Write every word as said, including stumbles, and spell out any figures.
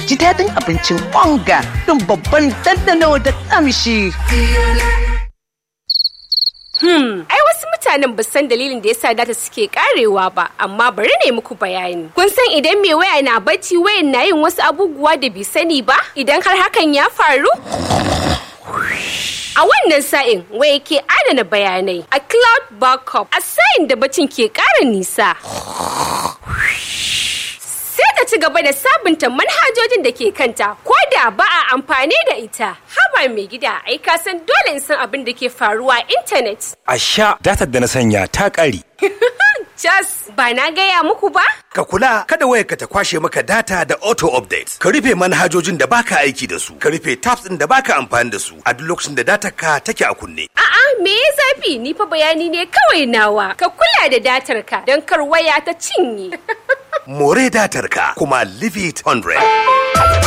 ji daɗin abincin onga don babban dandano da ƙamshi. Hmm, ai wasu mutanen ba san dalilin da yasa data suke karewa ba, amma bari ne muku bayani. Kun san idan mai waya na bacci wayan na yin wasu abubuwa da bai sani ba? Idan har hakan ya faru? A wannan sa'in waya ke adana bayanai a cloud backup a sa'in da bacin ke ƙara nisa. Sai ta ci gaba da sabunta manhajojin da ke kanta ko da ba a amfani da ita. Haba mai gida, ai ka san dole in san abin da ke faruwa a intanet. A sha datar da na sanya ta ƙare. Jas, ba na gaya muku ba? Ka kula kada wayarka ta kwashe maka data da auto update. Ka rufe manhajojin da baka aiki da su. Ka rufe tabs ɗin da baka amfani da su a duk lokacin da datar ka take a kunne. A'a, me ya zafi? Ni fa bayani ne kawai nawa. Ka kula da datar ka don kar waya ta cinye. More datar ka kuma leave it one hundred.